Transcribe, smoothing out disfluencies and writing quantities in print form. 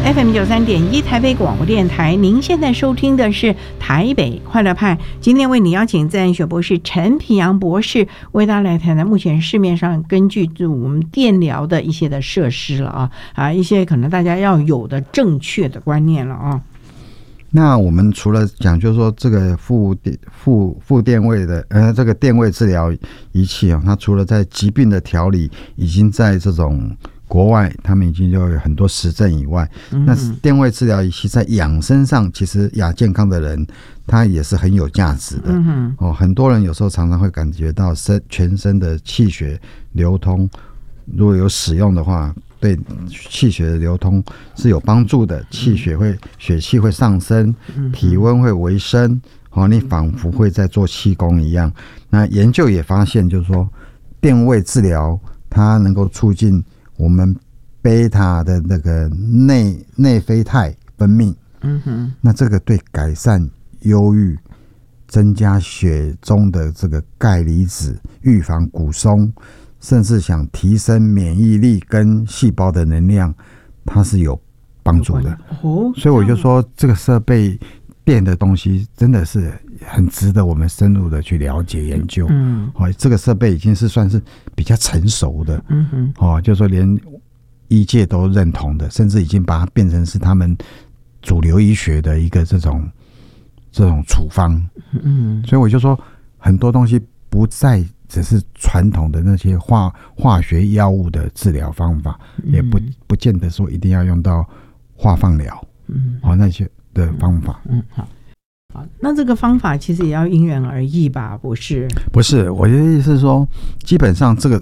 FM93.1台北广播电台，您现在收听的是台北快乐派。今天为你邀请自然学博士陈皮阳博士为大家来谈谈目前市面上根据我们电疗的一些的设施了一些可能大家要有的正确的观念了那我们除了讲就是说这个负电位的这个电位治疗仪器它除了在疾病的调理已经在这种国外他们已经就有很多实证以外，那电位治疗仪器在养生上其实亚健康的人他也是很有价值的很多人有时候常常会感觉到全身的气血流通，如果有使用的话对气血的流通是有帮助的，血气会上升，体温会回升你仿佛会在做气功一样。那研究也发现就是说电位治疗它能够促进我们贝塔的那个内啡肽分泌那这个对改善忧郁，增加血中的这个钙离子，预防骨松，甚至想提升免疫力跟细胞的能量，它是有帮助的所以我就说这个设备电的东西真的是很值得我们深入的去了解研究这个设备已经是算是比较成熟的就是说连医界都认同的，甚至已经把它变成是他们主流医学的一个这种处方所以我就说很多东西不再只是传统的那些化学药物的治疗方法也不见得说一定要用到化放疗那些的方法好，那这个方法其实也要因人而异吧？不是， 我的意思是说基本上这个